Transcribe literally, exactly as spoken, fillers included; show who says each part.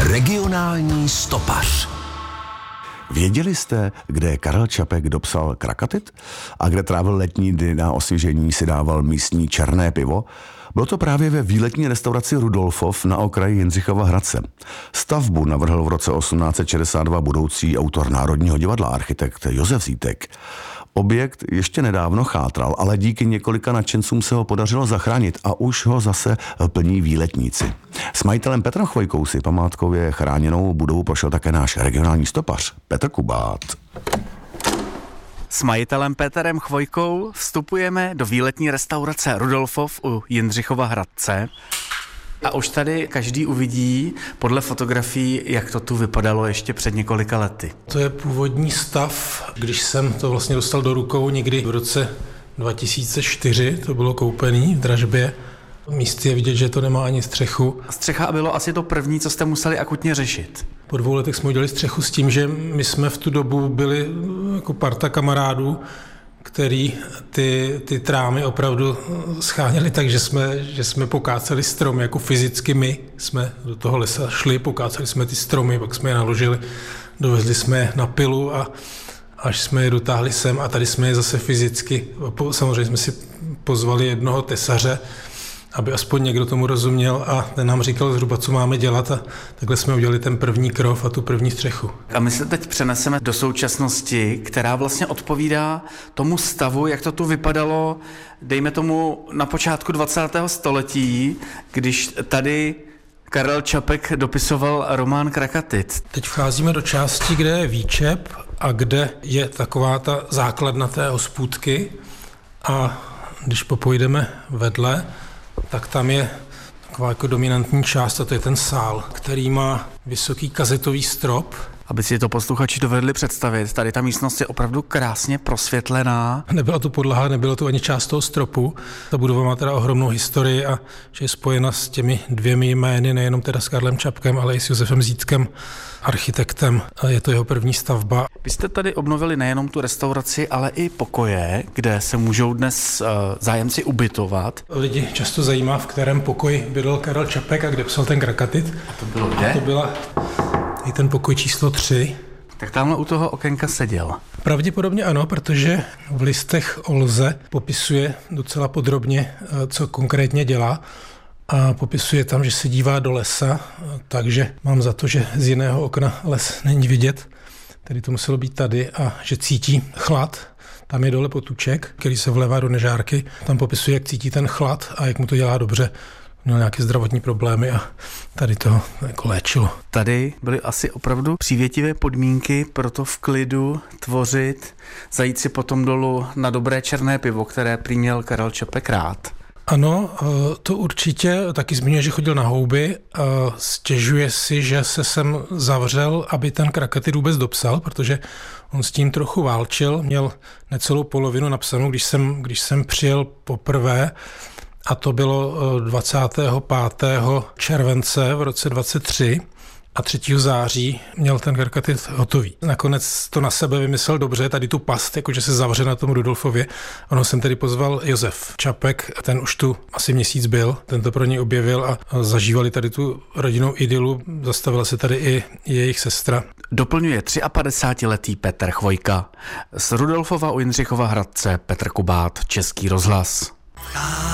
Speaker 1: Regionální stopař.
Speaker 2: Věděli jste, kde Karel Čapek dopsal Krakatit? A kde trávil letní dny na osvěžení si dával místní černé pivo? Bylo to právě ve výletní restauraci Rudolfov na okraji Jindřichova Hradce. Stavbu navrhl v roce osmnáct set šedesát dva budoucí autor Národního divadla, architekt Josef Zítek. Objekt ještě nedávno chátral, ale díky několika nadšencům se ho podařilo zachránit a už ho zase plní výletníci. S majitelem Petrem Chvojkou si památkově chráněnou budovu prošel také náš regionální stopař Petr Kubát.
Speaker 3: S majitelem Petrem Chvojkou vstupujeme do výletní restaurace Rudolfov u Jindřichova Hradce. A už tady každý uvidí podle fotografií, jak to tu vypadalo ještě před několika lety.
Speaker 4: To je původní stav, když jsem to vlastně dostal do rukou někdy v roce dva tisíce čtyři, to bylo koupený v dražbě. Místy je vidět, že to nemá ani střechu.
Speaker 3: Střecha bylo asi to první, co jste museli akutně řešit.
Speaker 4: Po dvou letech jsme udělali střechu s tím, že my jsme v tu dobu byli jako parta kamarádů, který ty, ty trámy opravdu scháněli tak, že jsme, že jsme pokáceli stromy, jako fyzicky my jsme do toho lesa šli, pokáceli jsme ty stromy, pak jsme je naložili, dovezli jsme je na pilu a až jsme je dotáhli sem a tady jsme je zase fyzicky, samozřejmě jsme si pozvali jednoho tesaře, aby aspoň někdo tomu rozuměl a ten nám říkal zhruba, co máme dělat a takhle jsme udělali ten první krov a tu první střechu.
Speaker 3: A my se teď přeneseme do současnosti, která vlastně odpovídá tomu stavu, jak to tu vypadalo, dejme tomu na počátku dvacátého století, když tady Karel Čapek dopisoval román Krakatit.
Speaker 4: Teď vcházíme do části, kde je výčep a kde je taková ta základna té hospůdky a když popojdeme vedle, tak tam je taková jako dominantní část a to je ten sál, který má vysoký kazetový strop.
Speaker 3: Aby si to posluchači dovedli představit, tady ta místnost je opravdu krásně prosvětlená.
Speaker 4: Nebyla tu podlaha, nebylo tu ani část toho stropu. Ta budova má teda ohromnou historii a že je spojena s těmi dvěmi jmény, nejenom teda s Karlem Čapkem, ale i s Josefem Zítkem, architektem. A je to jeho první stavba.
Speaker 3: Vy jste tady obnovili nejenom tu restauraci, ale i pokoje, kde se můžou dnes uh, zájemci ubytovat.
Speaker 4: Lidi často zajímá, v kterém pokoji bydlel Karel Čapek a kde psal ten Krakatit.
Speaker 3: A to bylo kde?
Speaker 4: A to byla i ten pokoj číslo tři.
Speaker 3: Tak tamhle u toho okénka seděl.
Speaker 4: Pravděpodobně ano, protože v listech o Lze popisuje docela podrobně, co konkrétně dělá. A popisuje tam, že se dívá do lesa, takže mám za to, že z jiného okna les není vidět. Tedy to muselo být tady a že cítí chlad. Tam je dole potůček, který se vlévá do nežárky. Tam popisuje, jak cítí ten chlad a jak mu to dělá dobře. Měl nějaké zdravotní problémy a tady to jako léčilo.
Speaker 3: Tady byly asi opravdu přívětivé podmínky pro to v klidu tvořit, zajít si potom dolů na dobré černé pivo, které prý měl Karel Čapek rád.
Speaker 4: Ano, to určitě, taky zmiňuje, že chodil na houby, stěžuje si, že se sem zavřel, aby ten Krakatit vůbec dopsal, protože on s tím trochu válčil, měl necelou polovinu napsanou, když jsem, když jsem přijel poprvé, a to bylo dvacátého pátého července v roce dvacet tři a třetího září měl ten Krakatit hotový. Nakonec to na sebe vymyslel dobře, tady tu past, jakože se zavře na tom Rudolfově. Ono jsem tedy pozval Josef Čapek, ten už tu asi měsíc byl, ten to pro něj objevil a zažívali tady tu rodinnou idylu, zastavila se tady i jejich sestra.
Speaker 3: Doplňuje padesátitříletý Petr Chvojka. Z Rudolfova u Jindřichova Hradce Petr Kubát, Český rozhlas.